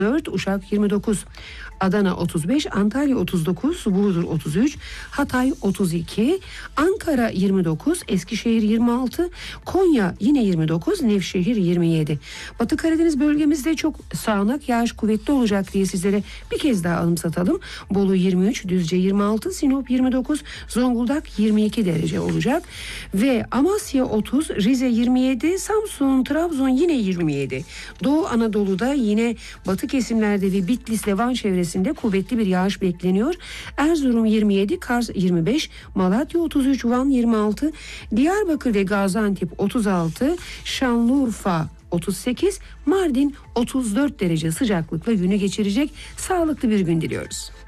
34, Uşak 29, Adana 35, Antalya 39, Burdur 33, Hatay 32, Ankara 29, Eskişehir 26, Konya yine 29, Nevşehir 27. Batı Karadeniz bölgemizde çok sağanak yağış kuvvetli olacak diye sizlere bir kez daha anımsatalım. Bolu 23, Düzce 26, Sinop 29, Zonguldak 22 derece olacak ve Amasya 30, Rize 27, Samsun, Trabzon yine 27. Doğu Anadolu'da yine batı kesimlerde ve Bitlis, Levan çevresinde kuvvetli bir yağış bekleniyor. Erzurum 27, Kars 25, Malatya 33, Van 26, Diyarbakır ve Gaziantep 36, Şanlıurfa 38, Mardin 34 derece sıcaklıkla günü geçirecek. Sağlıklı bir gün diliyoruz.